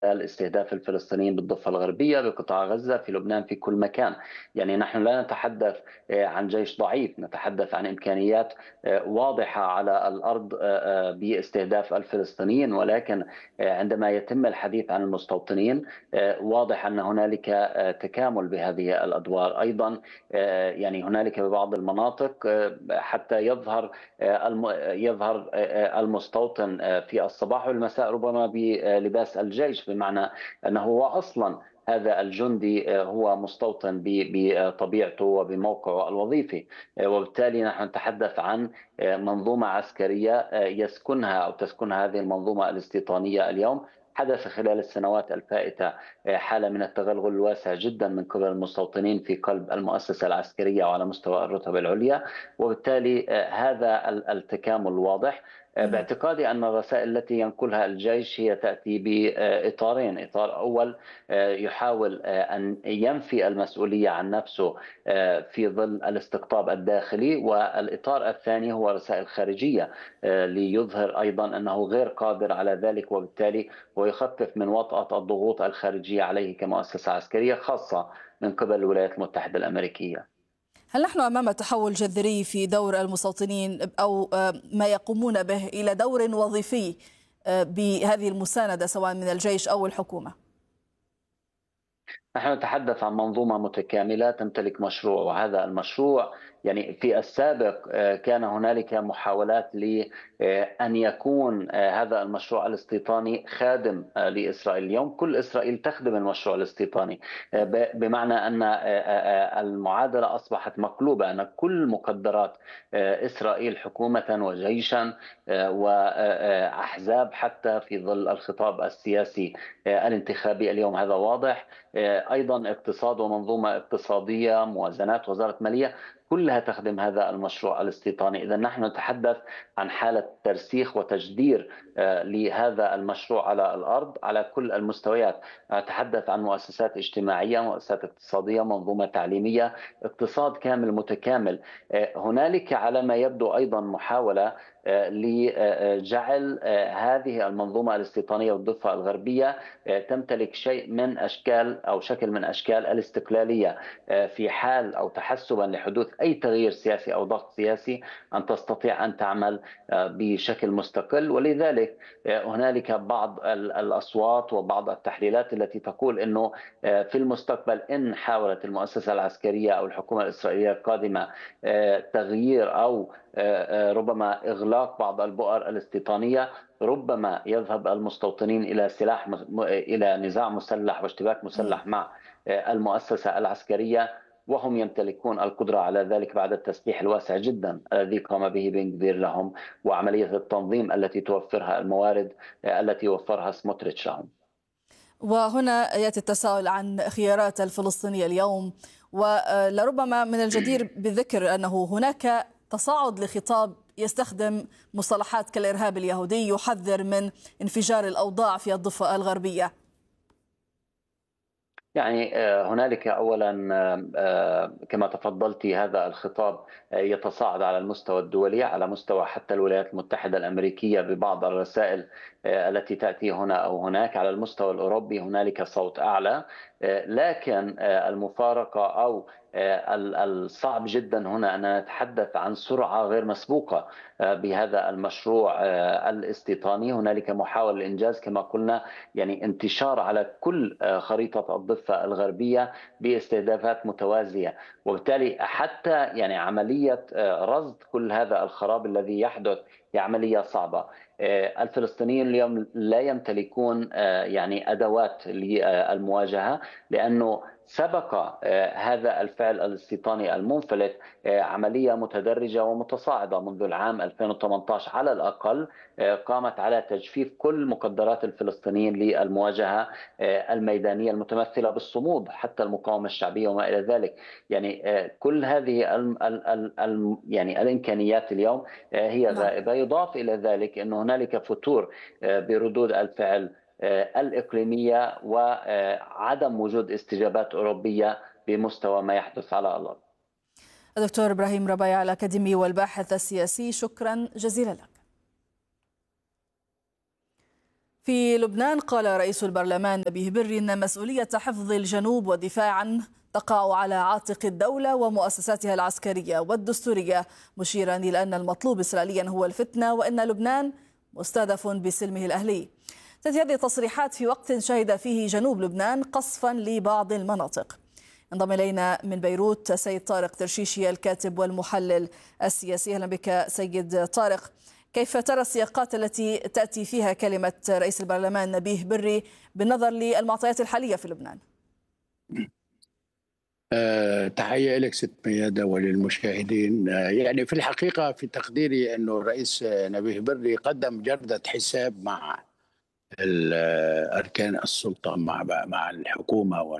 استهداف الفلسطينيين بالضفة الغربية، بقطاع غزة، في لبنان، في كل مكان. يعني نحن لا نتحدث عن جيش ضعيف، نتحدث عن إمكانيات واضحة على الأرض باستهداف الفلسطينيين. ولكن عندما يتم الحديث عن المستوطنين، واضح أن هنالك تكامل بهذه الأدوار أيضا. يعني هنالك ببعض المناطق حتى يظهر المستوطن في الصباح والمساء ربما بلباس الجيش، بمعنى أنه هو أصلا هذا الجندي هو مستوطن بطبيعته وبموقعه الوظيفي. وبالتالي نحن نتحدث عن منظومة عسكرية يسكنها أو تسكنها هذه المنظومة الاستيطانية اليوم. حدث خلال السنوات الفائتة حالة من التغلغل الواسع جدا من قبل المستوطنين في قلب المؤسسة العسكرية وعلى مستوى الرتب العليا. وبالتالي هذا التكامل واضح. باعتقادي أن الرسائل التي ينقلها الجيش هي تأتي بإطارين: إطار أول يحاول أن ينفي المسؤولية عن نفسه في ظل الاستقطاب الداخلي، والإطار الثاني هو رسائل خارجية ليظهر أيضا أنه غير قادر على ذلك، وبالتالي ويخفف من وطأة الضغوط الخارجية عليه كمؤسسة عسكرية خاصة من قبل الولايات المتحدة الأمريكية. هل نحن أمام تحول جذري في دور المستوطنين أو ما يقومون به إلى دور وظيفي بهذه المساندة سواء من الجيش أو الحكومة؟ نحن نتحدث عن منظومة متكاملة تمتلك مشروع، وهذا المشروع يعني في السابق كان هنالك محاولات لأن يكون هذا المشروع الاستيطاني خادم لإسرائيل. اليوم كل إسرائيل تخدم المشروع الاستيطاني، بمعنى أن المعادلة أصبحت مقلوبة، أن كل مقدرات إسرائيل حكومة وجيشا وأحزاب حتى في ظل الخطاب السياسي الانتخابي اليوم، هذا واضح. أيضا اقتصاد ومنظومة اقتصادية، موازنات، وزارة مالية، كلها تخدم هذا المشروع الاستيطاني. إذا نحن نتحدث عن حالة ترسيخ وتجدير لهذا المشروع على الأرض على كل المستويات. نتحدث عن مؤسسات اجتماعية، مؤسسات اقتصادية، منظومة تعليمية، اقتصاد كامل متكامل. هنالك على ما يبدو أيضا محاولة لجعل هذه المنظومة الاستيطانية والضفة الغربية تمتلك شيء من أشكال أو شكل من أشكال الاستقلالية، في حال أو تحسبا لحدوث أي تغيير سياسي أو ضغط سياسي أن تستطيع أن تعمل بشكل مستقل. ولذلك هنالك بعض الأصوات وبعض التحليلات التي تقول أنه في المستقبل إن حاولت المؤسسة العسكرية أو الحكومة الإسرائيلية القادمة تغيير أو ربما إغلاق بعض البؤر الاستيطانية، ربما يذهب المستوطنين إلى نزاع مسلح واشتباك مسلح مع المؤسسة العسكرية، وهم يمتلكون القدرة على ذلك بعد التسليح الواسع جدا الذي قام به بن غفير لهم، وعملية التنظيم التي توفرها الموارد التي وفرها سموتريتش لهم. وهنا يأتي التساؤل عن خيارات الفلسطينية اليوم، ولربما من الجدير بالذكر أنه هناك تصاعد لخطاب يستخدم مصطلحات كالإرهاب اليهودي، يحذر من انفجار الأوضاع في الضفة الغربية. يعني هنالك أولا كما تفضلت هذا الخطاب يتصاعد على المستوى الدولي، على مستوى حتى الولايات المتحدة الأمريكية ببعض الرسائل التي تأتي هنا أو هناك. على المستوى الأوروبي هنالك صوت أعلى، لكن المفارقة أو الصعب جدا هنا أن نتحدث عن سرعة غير مسبوقة بهذا المشروع الاستيطاني. هنالك محاولة الإنجاز كما قلنا، يعني انتشار على كل خريطة الضفة الغربية باستهدافات متوازية، وبالتالي حتى يعني عملية رصد كل هذا الخراب الذي يحدث هي عملية صعبة. الفلسطينيين اليوم لا يمتلكون يعني أدوات للمواجهة، لأنه سبق هذا الفعل الاستيطاني المنفلت عملية متدرجة ومتصاعدة منذ العام 2018 على الأقل، قامت على تجفيف كل مقدرات الفلسطينيين للمواجهة الميدانية المتمثلة بالصمود، حتى المقاومة الشعبية وما إلى ذلك. يعني كل هذه يعني الإمكانيات اليوم هي نعم. غائبة. يضاف إلى ذلك أن هنالك فتور بردود الفعل الإقليمية وعدم وجود استجابات أوروبية بمستوى ما يحدث على الأرض. الدكتور إبراهيم ربيع الأكاديمي والباحث السياسي، شكرا جزيلا لك. في لبنان قال رئيس البرلمان نبيه بري أن مسؤولية حفظ الجنوب والدفاع عنه تقع على عاتق الدولة ومؤسساتها العسكرية والدستورية، مشيرا إلى أن المطلوب إسرائيليا هو الفتنة وأن لبنان مستهدف بسلمه الأهلي. تأتي هذه التصريحات في وقت شهد فيه جنوب لبنان قصفا لبعض المناطق. انضم إلينا من بيروت سيد طارق ترشيشي الكاتب والمحلل السياسي. أهلا بك سيد طارق. كيف ترى السياقات التي تأتي فيها كلمة رئيس البرلمان نبيه بري بالنظر للمعطيات الحالية في لبنان؟ تحية لك ست ميادة وللمشاهدين. يعني في الحقيقة في تقديري أنه الرئيس نبيه بري قدم جردة حساب مع أركان السلطة، مع الحكومة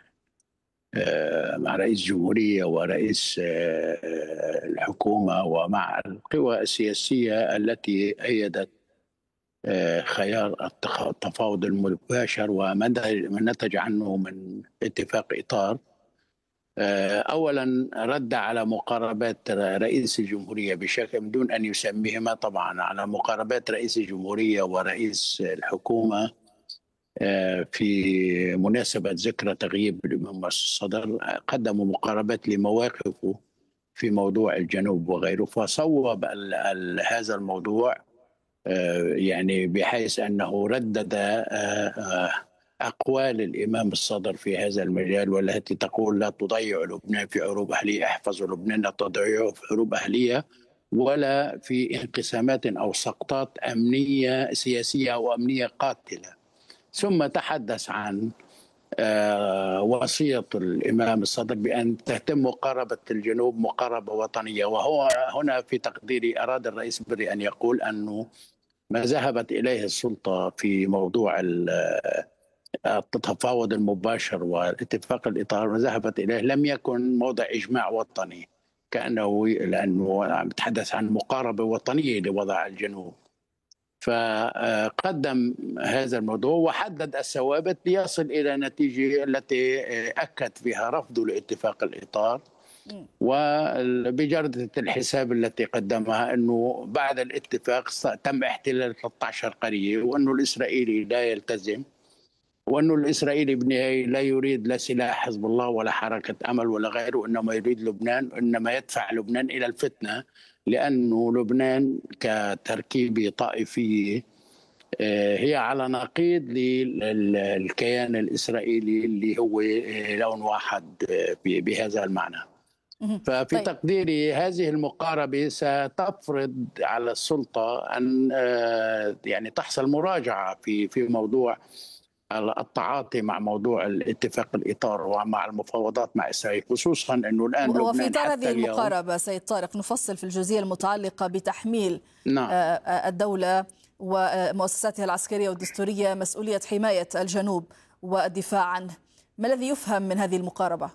مع رئيس جمهورية ورئيس الحكومة ومع القوى السياسية التي أيدت خيار التفاوض المباشر وما نتج عنه من اتفاق إطار. أولا رد على مقاربات رئيس الجمهورية بشكل من دون أن يسميهما طبعا، على مقاربات رئيس الجمهورية ورئيس الحكومة في مناسبة ذكرى تغييب الإمام الصدر. قدموا مقاربات لمواقفه في موضوع الجنوب وغيره، فصوب هذا الموضوع يعني بحيث أنه ردد أقوال الإمام الصدر في هذا المجال، والتي تقول لا تضيع لبنان في حروب أهلية، احفظوا لبنان لا تضيعوا في حروب أهلية ولا في انقسامات أو سقطات أمنية سياسية أو أمنية قاتلة. ثم تحدث عن وصية الإمام الصدر بأن تتم مقاربة الجنوب مقاربة وطنية. وهو هنا في تقديري أراد الرئيس بري أن يقول أنه ما ذهبت إليه السلطة في موضوع التفاوض المباشر والاتفاق الإطار، ما ذهبت إليه لم يكن موضع إجماع وطني، لأنه يتحدث عن مقاربة وطنية لوضع الجنوب. فقدم هذا الموضوع وحدد الثوابت ليصل إلى نتيجة التي أكد فيها رفضه لاتفاق الإطار، وبجردة الحساب التي قدمها أنه بعد الاتفاق تم احتلال 13 قرية، وأنه الإسرائيلي لا يلتزم، وأنه الإسرائيلي بالنهاية لا يريد لا سلاح حزب الله ولا حركة أمل ولا غيره، إنما يريد لبنان، إنما يدفع لبنان إلى الفتنة، لأنه لبنان كتركيبة طائفية هي على نقيض للكيان الإسرائيلي اللي هو لون واحد بهذا المعنى. ففي تقديري هذه المقاربة ستفرض على السلطة أن يعني تحصل مراجعة في موضوع التعاطي مع موضوع الاتفاق الإطار ومع المفاوضات مع إسرائيل، خصوصا أنه الآن لبنان وفي إطار هذه المقاربة سيد طارق نفصل في الجزئية المتعلقة بتحميل الدولة ومؤسساتها العسكرية والدستورية مسؤولية حماية الجنوب والدفاع عنه. ما الذي يفهم من هذه المقاربة؟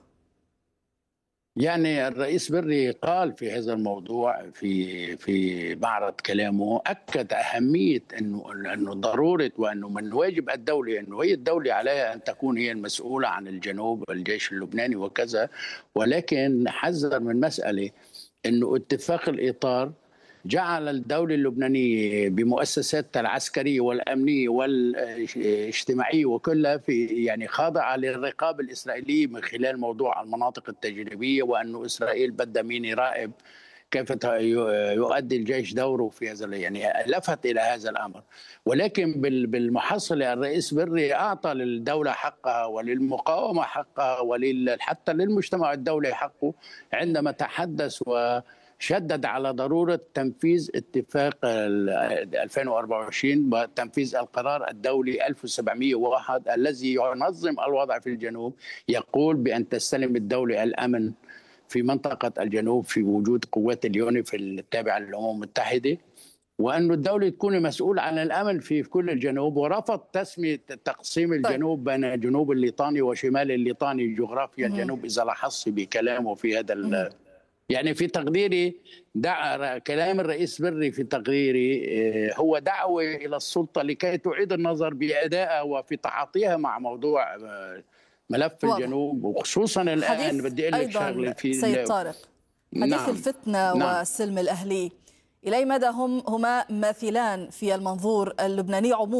يعني الرئيس بري قال في هذا الموضوع في معرض كلامه، أكد أهمية أنه ضرورة وأنه من واجب الدولة، أنه هي الدولة عليها أن تكون هي المسؤولة عن الجنوب والجيش اللبناني وكذا، ولكن حذر من مسألة أنه اتفاق الإطار جعل الدولة اللبنانية بمؤسساتها العسكرية والأمنية والاجتماعية وكلها في يعني خاضعة للرقابة الإسرائيلية من خلال موضوع المناطق التجريبية، وأنه إسرائيل بدها مين يراقب كيف يؤدي الجيش دوره في هذا، يعني لفت إلى هذا الأمر. ولكن بالمحصلة الرئيس بري أعطى للدولة حقها وللمقاومة حقها حتى للمجتمع الدولي حقه عندما تحدث شدد على ضرورة تنفيذ اتفاق 2024 وتنفيذ القرار الدولي 1701 الذي ينظم الوضع في الجنوب، يقول بأن تستلم الدولة الأمن في منطقة الجنوب في وجود قوات اليونيف التابعة للأمم المتحدة، وأن الدولة تكون مسؤولة عن الأمن في كل الجنوب، ورفض تسمية تقسيم الجنوب بين جنوب الليطاني وشمال الليطاني جغرافيا الجنوب، إذا لاحظت بكلامه في هذا يعني في تقديري كلام الرئيس بري في تقديري هو دعوة إلى السلطة لكي تعيد النظر بأدائها وفي تعاطيها مع موضوع ملف الجنوب، وخصوصا الآن بدي أقول لك شغلة في سيد طارق، حديث الفتنة والسلم الأهلي إلى أي مدى هما ماثلان في المنظور اللبناني عموما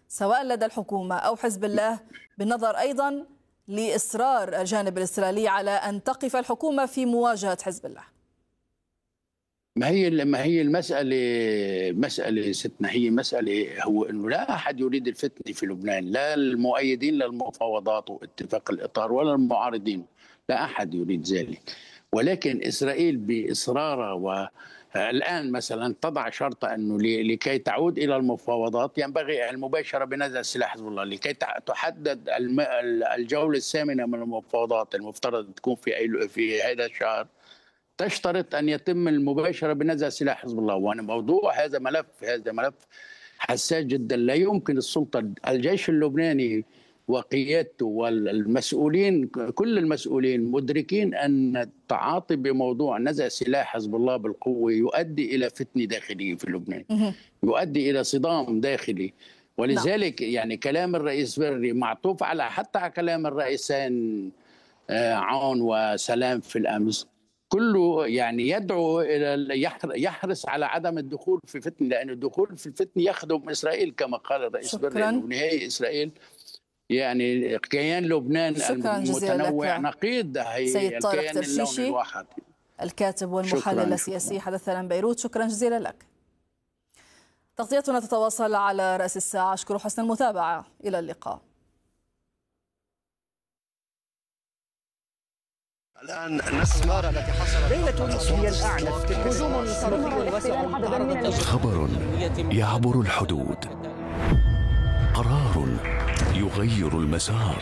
سواء لدى الحكومة أو حزب الله، بالنظر أيضا لإصرار الجانب الإسرائيلي على أن تقف الحكومة في مواجهة حزب الله؟ ما هي مسألة ستنا، هي مسألة هو أنه لا أحد يريد الفتنة في لبنان، لا المؤيدين للمفاوضات واتفاق الإطار ولا المعارضين، لا أحد يريد ذلك. ولكن إسرائيل بإصرارها والآن مثلا تضع شرطا أنه لكي تعود إلى المفاوضات ينبغي المباشرة بنزع سلاح حزب الله. لكي تحدد الجولة الثامنة من المفاوضات المفترض تكون في هذا الشهر، تشترط أن يتم المباشرة بنزع سلاح حزب الله. وأنا موضوع هذا ملف حساس جدا. لا يمكن السلطة، الجيش اللبناني وقيادته والمسؤولين، كل المسؤولين مدركين أن التعاطي بموضوع نزع سلاح حزب الله بالقوة يؤدي إلى فتنة داخلية في لبنان، يؤدي إلى صدام داخلي. ولذلك يعني كلام الرئيس بري معطوف حتى على كلام الرئيسين عون وسلام في الأمس، كله يعني يدعو إلى يحرص على عدم الدخول في فتنة، لأن الدخول في الفتنة يخدم إسرائيل كما قال الرئيس بري. ونهاية إسرائيل يعني كيان لبنان المتنوع نقيض هي الكيان اللون الواحد. الكاتب والمحلل السياسي حدث عن بيروت، شكرا جزيلا لك. تغطيتنا تتواصل على رأس الساعة، أشكر حسن المتابعة، إلى اللقاء. الآن نسمع التي حصلت ليلة هي الأعنف، هجوم صاروخي واسع، خبر يعبر الحدود، قرار يغير المسار،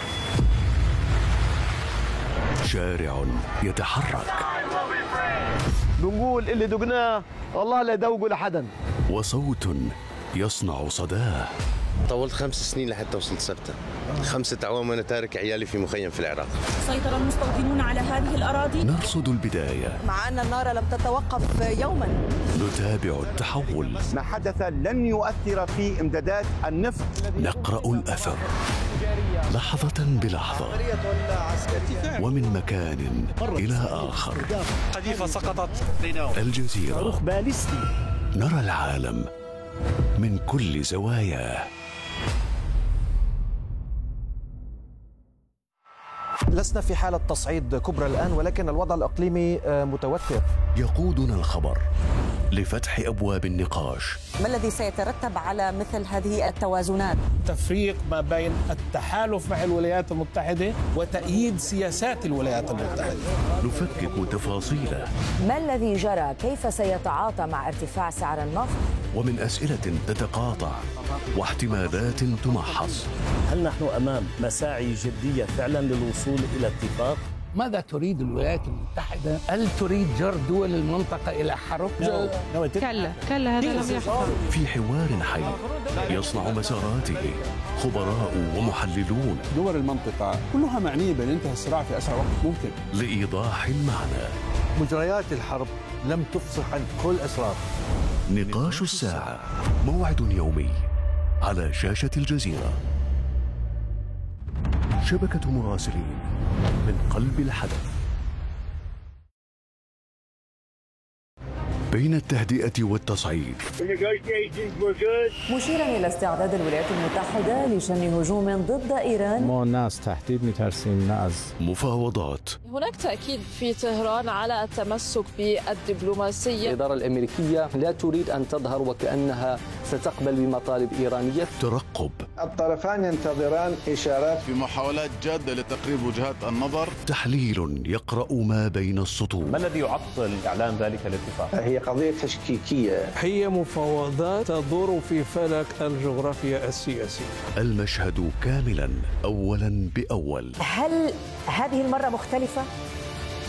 شارع يتحرك، بنقول اللي دقناه والله لا يدوقوا لحدا، وصوت يصنع صداه. طولت 5 سنين لحتى وصلت سبتة، 5 أعوام وأنا تارك عيالي في مخيم في العراق. سيطر المستوطنون على هذه الأراضي. نرصد البداية مع أن النار لم تتوقف يوما. نتابع التحول. ما حدث لن يؤثر في إمدادات النفط. نقرأ الأثر لحظة بلحظة، ومن مكان إلى آخر. قذيفة سقطت. الجزيرة، صاروخ باليستي. نرى العالم من كل زواياه. لسنا في حالة تصعيد كبرى الآن، ولكن الوضع الإقليمي متوتر. يقودنا الخبر لفتح أبواب النقاش. ما الذي سيترتب على مثل هذه التوازنات؟ تفريق ما بين التحالف مع الولايات المتحدة وتأييد سياسات الولايات المتحدة. نفكك تفاصيله. ما الذي جرى؟ كيف سيتعاطى مع ارتفاع سعر النفط؟ ومن أسئلة تتقاطع واحتمالات تمحص. هل نحن أمام مساعي جدية فعلا للوصول إلى اتفاق؟ ماذا تريد الولايات المتحدة؟ هل تريد جر دول المنطقة إلى حرب؟ كلا هذا لم يحصل. في حوار حي يصنع مساراته خبراء ومحللون. دول المنطقة كلها معنية بانتهاء الصراع في أسرع وقت ممكن. لإيضاح المعنى. مجريات الحرب لم تفصح عن كل أسرار. نقاش الساعة، موعد يومي على شاشة الجزيرة. شبكة مراسلين من قلب الحدث. بين التهدئة والتصعيد، مشيرا إلى استعداد الولايات المتحدة لشن هجوم ضد إيران. مو الناس تحديد مترسين ناس. مفاوضات. هناك تأكيد في طهران على التمسك بالدبلوماسية. الإدارة الأمريكية لا تريد أن تظهر وكأنها ستقبل بمطالب إيرانية. ترقب. الطرفان ينتظران إشارات في محاولات جادة لتقريب وجهات النظر. تحليل يقرأ ما بين السطور. ما الذي يعطل إعلان ذلك الاتفاق؟ هي قضية تشكيكية. هي مفاوضات تدور في فلك الجغرافيا السياسية. المشهد كاملا أولا بأول. هل هذه المرة مختلفة؟